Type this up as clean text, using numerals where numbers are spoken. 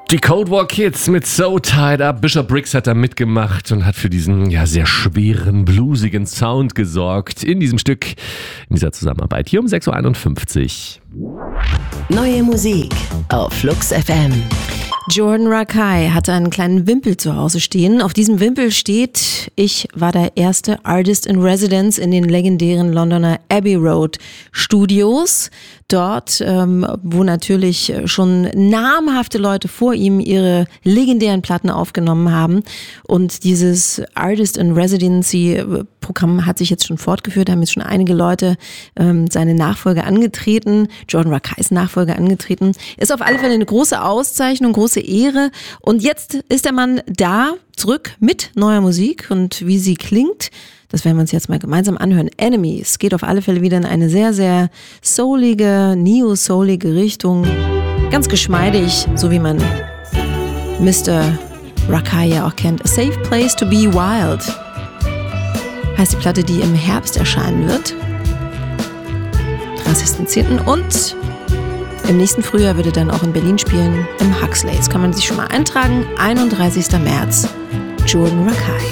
Die Cold War Kids mit So Tied Up. Bishop Briggs hat da mitgemacht und hat für diesen sehr schweren, bluesigen Sound gesorgt in diesem Stück, in dieser Zusammenarbeit. Hier um 6.51 Uhr. Neue Musik auf Flux FM. Jordan Rakei hatte einen kleinen Wimpel zu Hause stehen. Auf diesem Wimpel steht: Ich war der erste Artist in Residence in den legendären Londoner Abbey Road Studios. Dort, wo natürlich schon namhafte Leute vor ihm ihre legendären Platten aufgenommen haben. Und dieses Artist in Residency Programm hat sich jetzt schon fortgeführt. Da haben jetzt schon einige Leute seine Nachfolge angetreten. Jordan Rakeis Nachfolge angetreten. Ist auf alle Fälle eine große Auszeichnung, große Ehre. Und jetzt ist der Mann da, zurück mit neuer Musik. Und wie sie klingt, das werden wir uns jetzt mal gemeinsam anhören. Enemies geht auf alle Fälle wieder in eine sehr, sehr soulige, neo-soulige Richtung. Ganz geschmeidig, so wie man Mr. Rakei ja auch kennt. A Safe Place to Be Wild heißt die Platte, die im Herbst erscheinen wird. 30.10. Und im nächsten Frühjahr wird er dann auch in Berlin spielen, im Huxley. Das kann man sich schon mal eintragen. 31. März, Jordan Rakei.